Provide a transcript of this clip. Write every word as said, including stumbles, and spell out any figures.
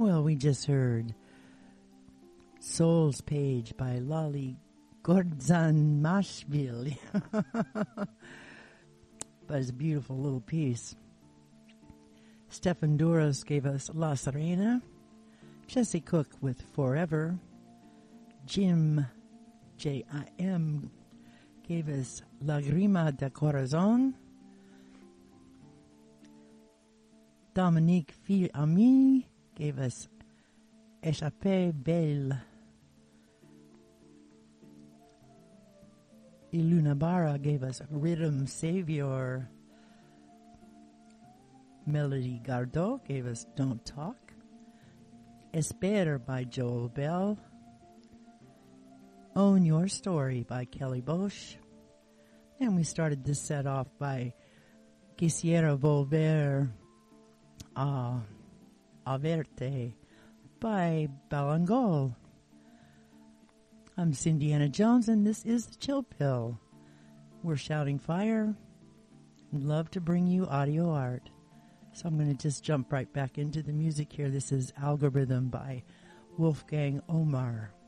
Well, we just heard Soul's Page by Lolly Gordzan Mashvili. But it's a beautiful little piece. Stefan Duras gave us La Serena. Jesse Cook with Forever. Jim, J I M, gave us Lagrima de Corazon. Dominique Fils-Ami gave us Échappée Belle. Iluna Barra gave us Rhythm Savior. Melody Gardot gave us Don't Talk. Espera by Joel Bell. Own Your Story by Kelly Bosch. And we started this set off by Quisiera Volver a, a Verte by Balangol. I'm Cindy Anna Jones, and this is The Chill Pill. We're shouting fire and love to bring you audio art. So I'm going to just jump right back into the music here. This is Algorithm by Wolfgang Omar.